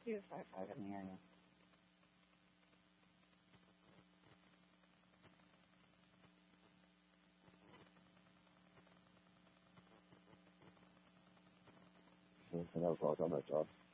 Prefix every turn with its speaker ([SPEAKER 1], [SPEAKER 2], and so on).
[SPEAKER 1] 255 in the area.
[SPEAKER 2] So that was all on that job.